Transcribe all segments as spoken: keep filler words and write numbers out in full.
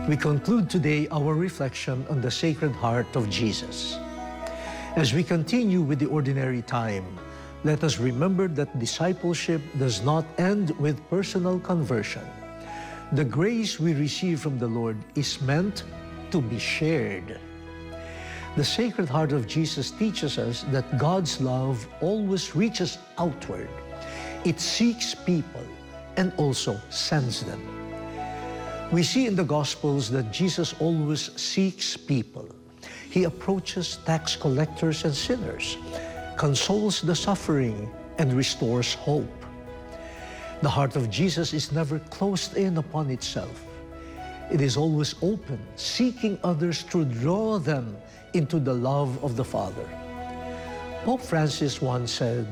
We conclude today our reflection on the Sacred Heart of Jesus. As we continue with the ordinary time, let us remember that discipleship does not end with personal conversion. The grace we receive from the Lord is meant to be shared. The Sacred Heart of Jesus teaches us that God's love always reaches outward. It seeks people and also sends them. We see in the Gospels that Jesus always seeks people. He approaches tax collectors and sinners, consoles the suffering, and restores hope. The heart of Jesus is never closed in upon itself. It is always open, seeking others to draw them into the love of the Father. Pope Francis once said,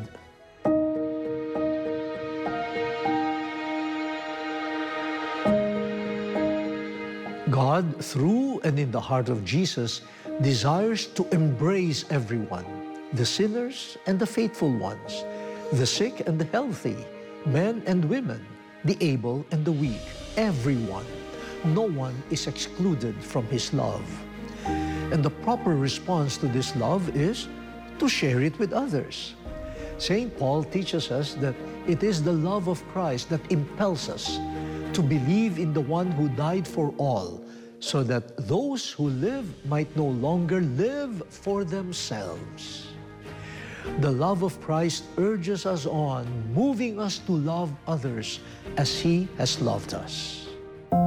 God, through and in the heart of Jesus, desires to embrace everyone, the sinners and the faithful ones, the sick and the healthy, men and women, the able and the weak, everyone. No one is excluded from His love. And the proper response to this love is to share it with others. Saint Paul teaches us that it is the love of Christ that impels us to believe in the one who died for all, so that those who live might no longer live for themselves. The love of Christ urges us on, moving us to love others as He has loved us.